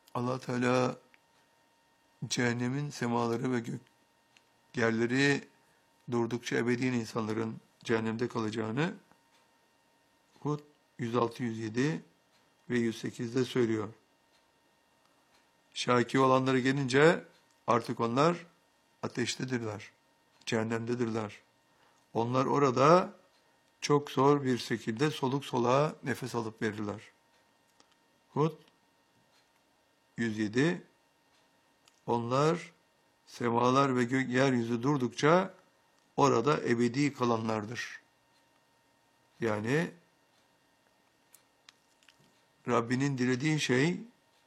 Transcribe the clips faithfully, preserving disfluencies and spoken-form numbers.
Allah Teala cehennemin semaları ve gök yerleri durdukça ebediyen insanların cehennemde kalacağını Hud yüz altı yüz yedi ve yüz sekizde söylüyor. Şaki olanlara gelince artık onlar ateştedirler, cehennemdedirler. Onlar orada çok zor bir şekilde soluk soluğa nefes alıp verirler. Hud yüz yedi. Onlar semalar ve gök yeryüzü durdukça orada ebedi kalanlardır. Yani Rabbinin dilediği şey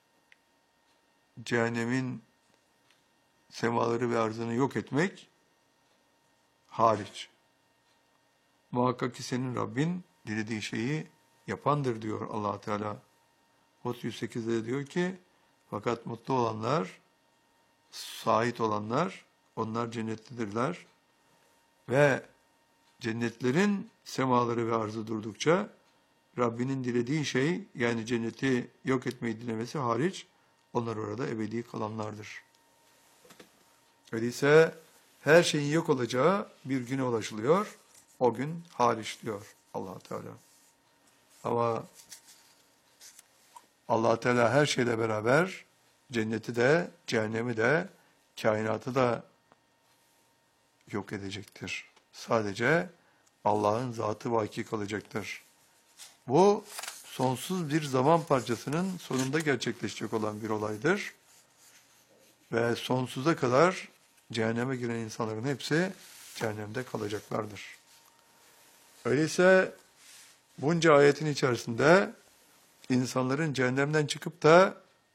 cehennemin semaları ve arzını yok etmek hariç. Muhakkak ki senin Rabbin dilediği şeyi yapandır diyor Allah Teala. Hud yüz sekizde diyor ki fakat mutlu olanlar, sait olanlar onlar cennettedirler ve cennetlerin semaları ve arzı durdukça Rabbinin dilediği şey yani cenneti yok etmeyi dilemesi hariç onlar orada ebedi kalanlardır. Öyleyse her şeyin yok olacağı bir güne ulaşılıyor. O gün hariç diyor Allah Teala. Ama Allah Teala her şeyle beraber cenneti de, cehennemi de, kainatı da yok edecektir. Sadece Allah'ın zatı vaki kalacaktır. Bu sonsuz bir zaman parçasının sonunda gerçekleşecek olan bir olaydır. Ve sonsuza kadar cehenneme giren insanların hepsi cehennemde kalacaklardır. Öyleyse bunca ayetin içerisinde insanların cehennemden çıkıp da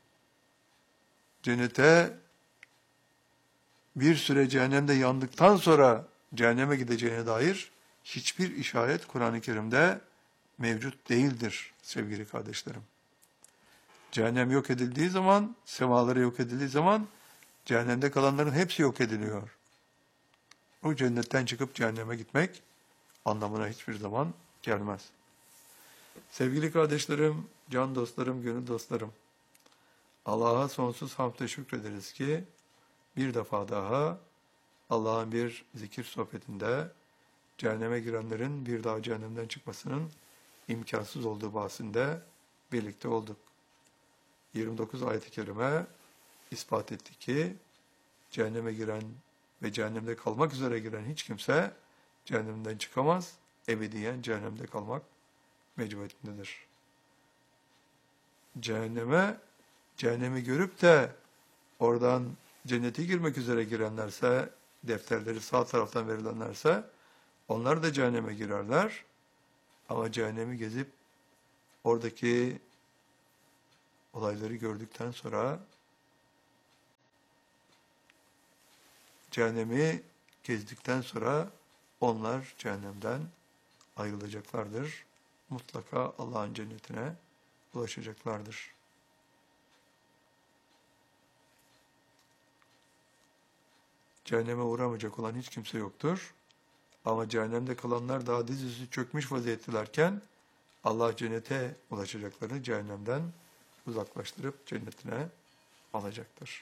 cennete bir süre cehennemde yandıktan sonra cehenneme gideceğine dair hiçbir işaret Kur'an-ı Kerim'de mevcut değildir sevgili kardeşlerim. Cehennem yok edildiği zaman, semaları yok edildiği zaman cehennemde kalanların hepsi yok ediliyor. Bu cennetten çıkıp cehenneme gitmek anlamına hiçbir zaman gelmez. Sevgili kardeşlerim, can dostlarım, gönül dostlarım, Allah'a sonsuz hamdle şükrederiz ki bir defa daha Allah'ın bir zikir sohbetinde cehenneme girenlerin bir daha cehennemden çıkmasının imkansız olduğu bahsinde birlikte olduk. yirmi dokuz ayet-i kerime ispat etti ki cehenneme giren ve cehennemde kalmak üzere giren hiç kimse cehennemden çıkamaz, ebediyen cehennemde kalmak mecburiyetindedir. Cehenneme, cehennemi görüp de oradan cennete girmek üzere girenlerse, defterleri sağ taraftan verilenlerse, onlar da cehenneme girerler. Ama cehennemi gezip oradaki olayları gördükten sonra cehennemi gezdikten sonra onlar cehennemden ayrılacaklardır. Mutlaka Allah'ın cennetine ulaşacaklardır. Cehenneme uğramayacak olan hiç kimse yoktur. Ama cehennemde kalanlar daha dizüstü çökmüş vaziyettelerken Allah cennete ulaşacaklarını cehennemden uzaklaştırıp cennetine alacaktır.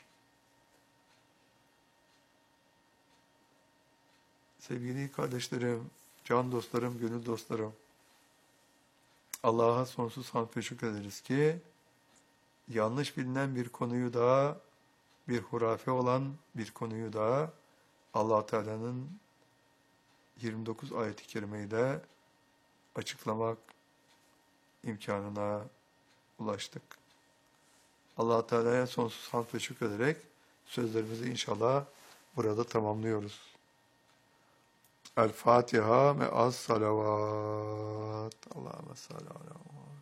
Sevgili kardeşlerim, can dostlarım, gönül dostlarım, Allah'a sonsuz hamd ve şükrederiz ki yanlış bilinen bir konuyu da, bir hurafe olan bir konuyu da Allah Teala'nın yirmi dokuz ayet-i kerimeyle açıklamak imkanına ulaştık. Allah Teala'ya sonsuz hamd ve şükrederek sözlerimizi inşallah burada tamamlıyoruz. El Fatiha ve az salavat. Allahümme salli ala